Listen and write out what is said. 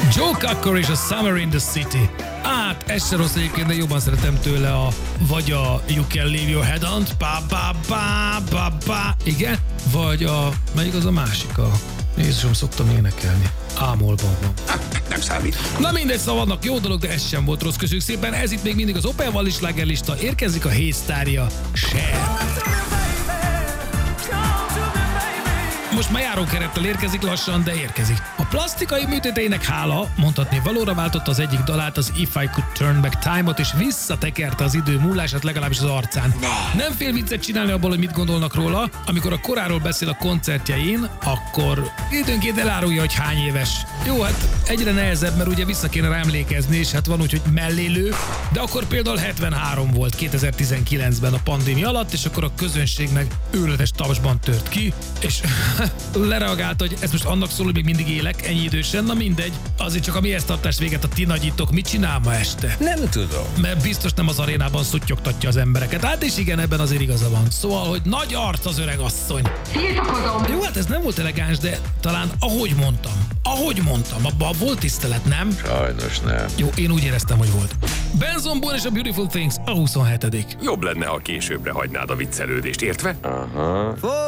Joe Cocker és a Summer in the City. Hát, ez se rossz egyébként, de jobban szeretem tőle vagy a You Can Leave Your Head On, igen, vagy melyik az a másik, Jézusom, szoktam énekelni. Ámolban van. Nem számít. Na mindegy, szóval vannak jó dolog, de ez sem volt rossz. Köszönjük szépen, ez itt még mindig az Open Valley slágerlista, érkezik a hétsztárja, Cher. Most már járókerettel érkezik lassan, de érkezik. A plastikai műtéteinek hála, mondhatni valóra váltotta az egyik dalát, az If I Could Turn Back Time-ot, és visszatekerte az idő múlását legalábbis az arcán. Nem fél viccet csinálni abból, hogy mit gondolnak róla. Amikor a koráról beszél a koncertjein, akkor időnként elárulja, hogy hány éves. Jó, hát egyre nehezebb, mert ugye vissza kéne rá emlékezni, és hát van úgy, hogy mellélő, de akkor például 73 volt 2019-ben a pandémia alatt, és akkor a közönség meg őrületes tapsban tört ki, és lereagált, hogy ez most annak szól, hogy még mindig élek, ennyi idősen, na mindegy. Azért csak a mihez tartás véget a ti nagyitok, mit csinál ma este? Nem tudom. Mert biztos nem az arénában szuttyogtatja az embereket. Hát és igen, ebben azért igaza van. Szóval, hogy nagy arc az öreg asszony. Tiltakozom! Jó, hát ez nem volt elegáns, de talán ahogy mondtam, abban volt tisztelet, nem? Sajnos nem. Jó, én úgy éreztem, hogy volt. Ben Zombor és a Beautiful Things a 27. Jobb lenne, ha későbbre hagynád a viccelődést, értve? Aha.